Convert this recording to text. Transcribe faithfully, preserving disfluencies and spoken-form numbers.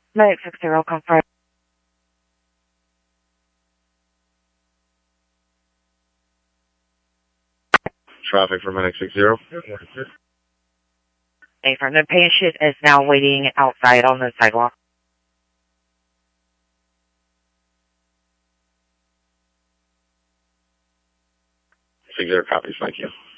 Medic six zero, confirm. Traffic for Medic six zero. Affirm. The patient is now waiting outside on the sidewalk. six zero copies, thank you.